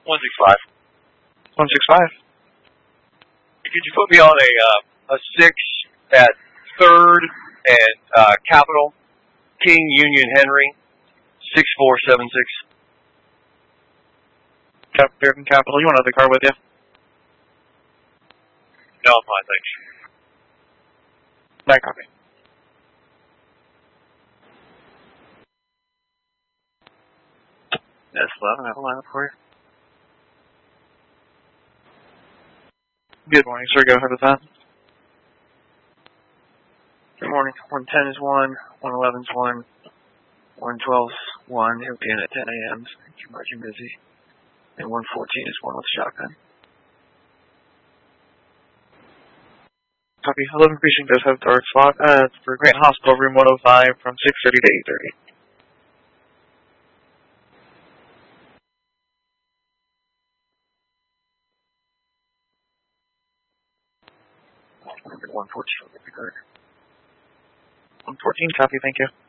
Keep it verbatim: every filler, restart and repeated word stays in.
one six five. one six five. Could you put me on a uh, a six at third and uh, Capital, King Union Henry, six four seven six. Cap, American Capital. You want another car with you? No, I'm fine, thanks. Back copy. S eleven, I have a lineup for you. Good morning, sir. Go ahead with that. Good morning. one ten is one, one eleven is one, one twelve is one. He'll be in at ten a.m. So keep marching busy. And one fourteen is one with shotgun. Copy. eleven Precinct does have a dark slot uh, for Grant Hospital, room one oh five from six thirty to eight thirty. one fourteen, one fourteen, copy, thank you.